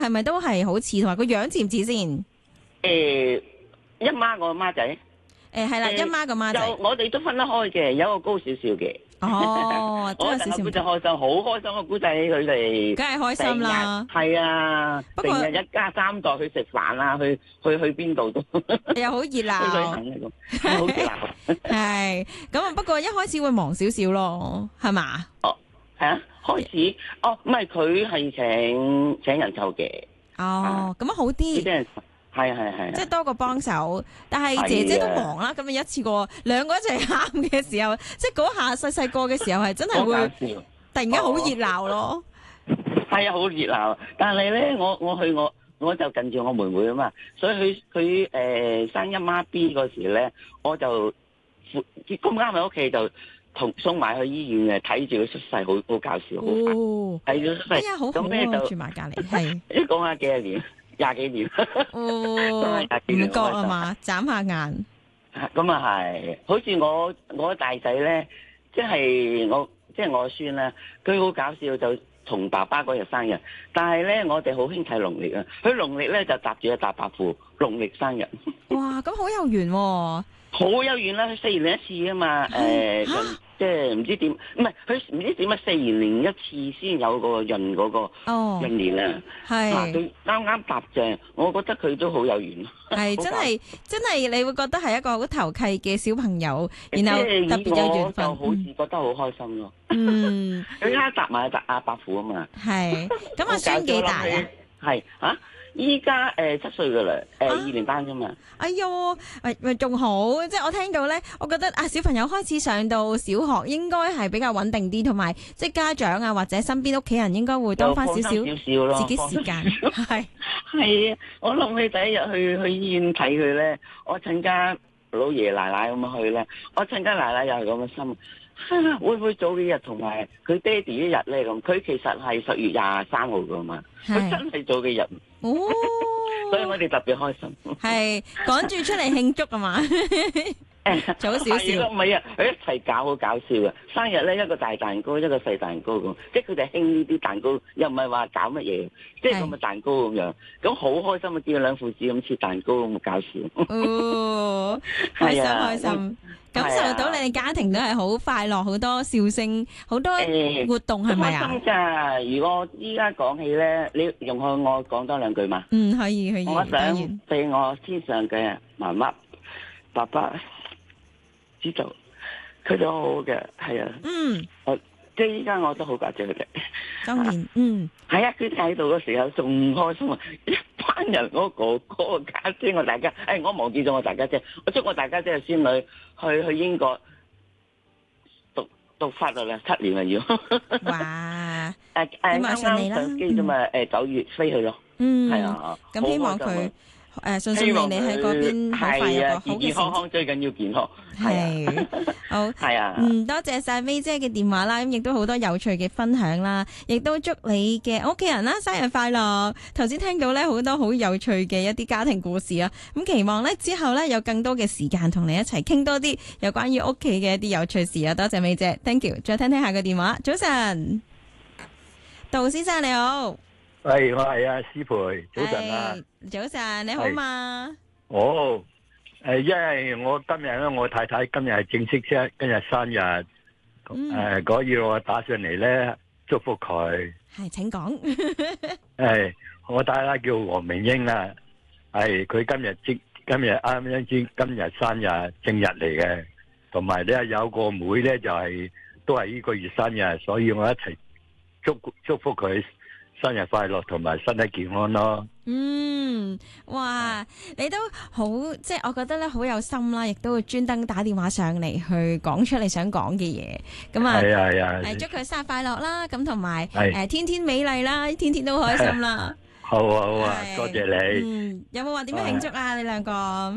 係咪都係好似，同埋個樣似唔似先？ 一媽個媽仔， 係啦，一媽個媽仔。 我哋都分得開嘅，有一個高少少嘅。 哦，都有少少唔同。 我就開心，好開心個古仔，佢哋梗係開心啦。 係啊， 不過成日一家三代去食飯啊，去邊度都又好熱鬧， 好熱鬧。 係咁啊！不過一開始會忙少少咯，係嘛？ 哦，係啊，開始唔係佢係請人湊嘅。 哦，咁樣好啲。 係， 即係多個幫手，但係姐姐都忙啦。咁樣一次過兩個一齊喊嘅時候，即係嗰下細細個嘅時候係真係會突然間好熱鬧咯。 係啊，好熱鬧。但係咧，我就近住我妹妹啊嘛，所以佢生一媽 B 嗰時咧，我就咁啱喺屋企就送埋去醫院嘅，睇住佢出世，好搞笑，好快睇住出世。 哎呀，好好啊，住埋隔離，係一講下幾廿年。20幾年， 唔覺啊嘛，眨下眼。 咁啊係，好似我大仔咧，即係我孫咧，佢好搞笑，就同爸爸嗰日生日，但係咧我哋好興睇農曆啊，佢農曆咧就搭住一搭白褲，農曆生日。 哇，咁好有緣喎！ 好有緣啦，佢4年一次啊嘛，即係唔知點，唔係佢唔知點解4年一次先有個閏嗰個閏年啊， 係佢啱啱搭正，我覺得佢都好有緣。 係真係，你會覺得係一個好投契嘅小朋友，然後特別有緣分， 就好似覺得好開心咯。佢而家搭埋阿伯父啊嘛。 係，咁阿孫幾大啊？ 係依家7歲噶啦，2年班啫嘛。 哎喲，咪仲好，即係我聽到咧，我覺得小朋友開始上到小學，應該係比較穩定啲，同埋即係家長啊或者身邊屋企人應該會多翻少少自己時間。係啊，我諗起第一日去醫院睇佢咧，我趁家老爺奶奶咁樣去咧，我趁家奶奶又係咁嘅心。會唔會早幾日同埋佢爹哋一日咧咁？佢其實係10月23號噶嘛，佢真係早幾日。哦，所以我哋特別開心。係趕住出嚟慶祝啊嘛，早少少。 唔係啊，佢一齊搞好搞笑嘅。生日咧一個大蛋糕，一個細蛋糕咁，即係佢哋興呢啲蛋糕，又唔係話搞乜嘢，即係咁嘅蛋糕咁樣，咁好開心啊！見到兩父子咁切蛋糕咁搞笑。 哦，開心開心。感受到你哋家庭都係好快樂，好多笑聲，好多活動，係咪啊？ 開心噶！如果依家講起咧，你容許我講多兩句嘛？ 可以。 我想俾我天上嘅媽媽、爸爸知道，佢哋好好嘅，係啊。即係依家我都好掛住佢哋。 當然， 係啊！佢哋喺度嘅時候仲開心啊！一班人，我哥哥、家姐，我大家，我忘記咗我大家姐，我祝我大家姐嘅孫女去英國讀法律啦，7年啦要。 哇！ 啱啱上機啫嘛，9月飛去咯。係啊， 咁希望佢順順利利喺嗰邊好快有個好嘅成績。 健健康康最緊要健康。 係好係啊。多謝晒 May 姐嘅電話啦，咁亦都好多有趣嘅分享啦，亦都祝你嘅屋企人啦生日快樂。頭先聽到咧好多好有趣嘅一啲家庭故事啊，咁期望咧之後咧有更多嘅時間同你一齊傾多啲有關於屋企嘅一啲有趣事啊。多謝 May 姐 ，Thank you。再聽下個電話，早晨，杜先生你好。 我係阿施培，早晨啊！ 早晨，你好嘛？ 因為我今日咧，我太太今日係正式今日生日，嗰要我打上嚟咧祝福佢。 係，請講。 我太太叫黃明英啊，佢今日啱啱先今日生日正日嚟嘅，同埋咧有個妹咧就都係呢個月生日，所以我一齊祝福佢。生日快樂同埋身體健康咯。 哇，你都好，即係我覺得咧好有心啦，亦都會專登打電話上嚟去講出你想講嘅嘢。咁啊，係祝佢生日快樂啦，咁同埋天天美麗啦，天天都開心啦。 好啊，多謝你。 有冇話點樣慶祝啊？你兩個？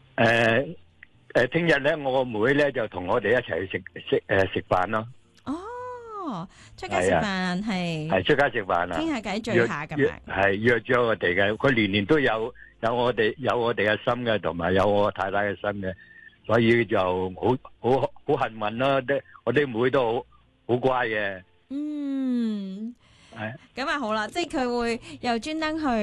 聽日咧，我個妹咧就同我哋一齊去食飯咯。 出街食飯係出街食飯啊， 傾下偈聚下咁樣， 係約咗我哋嘅。佢年年都有我哋嘅心嘅，同埋有我太太嘅心嘅，所以就好幸運咯。我啲妹都好乖嘅。 咁啊好啦，即係佢會又專登去